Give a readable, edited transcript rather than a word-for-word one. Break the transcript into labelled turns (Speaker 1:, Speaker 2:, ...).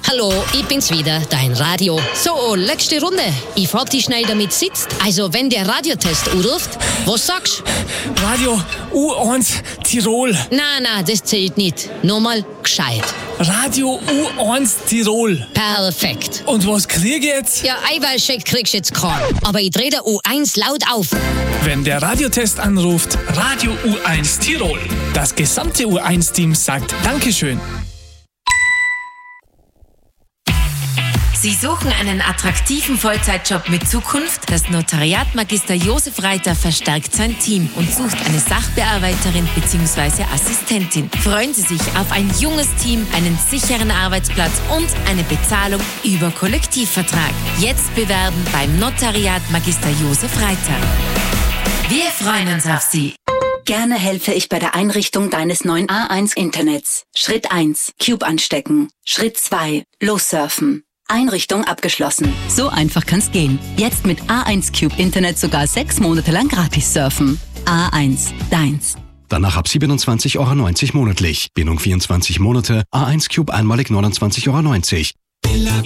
Speaker 1: Hallo, ich bin's wieder, dein Radio. So, letzte Runde. Ich frag dich schnell, damit sitzt. Also, wenn der Radiotest anruft, was sagst du?
Speaker 2: Radio U1 Tirol.
Speaker 1: Na, das zählt nicht. Nochmal gescheit.
Speaker 2: Radio U1 Tirol.
Speaker 1: Perfekt.
Speaker 2: Und was krieg ich jetzt?
Speaker 1: Ja, Eiweißshake kriegst du jetzt keinen. Aber ich dreh der U1 laut auf.
Speaker 2: Wenn der Radiotest anruft, Radio U1 Tirol. Das gesamte U1-Team sagt Dankeschön.
Speaker 3: Sie suchen einen attraktiven Vollzeitjob mit Zukunft? Das Notariat Magister Josef Reiter verstärkt sein Team und sucht eine Sachbearbeiterin bzw. Assistentin. Freuen Sie sich auf ein junges Team, einen sicheren Arbeitsplatz und eine Bezahlung über Kollektivvertrag. Jetzt bewerben beim Notariat Magister Josef Reiter. Wir freuen uns auf Sie.
Speaker 4: Gerne helfe ich bei der Einrichtung deines neuen A1-Internets. Schritt 1. Cube anstecken. Schritt 2. Lossurfen. Einrichtung abgeschlossen. So einfach kann's gehen. Jetzt mit A1 Cube Internet sogar 6 Monate lang gratis surfen. A1, deins.
Speaker 5: Danach ab 27,90 € monatlich. Bindung 24 Monate. A1 Cube einmalig 29,90 €.